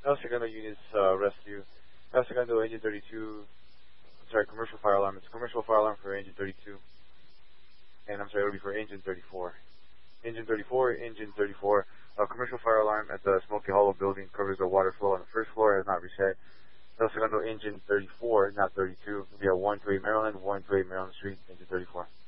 El Segundo units rescue. El Segundo engine 32. Sorry, commercial fire alarm. It's a commercial fire alarm for engine 32. And I'm sorry, it'll be for engine 34. Engine 34. Commercial fire alarm at the Smoky Hollow building covers the water flow on the first floor. Has not reset. El Segundo engine 34, not 32. It'll be at 128 Maryland, 128 Maryland Street, engine 34.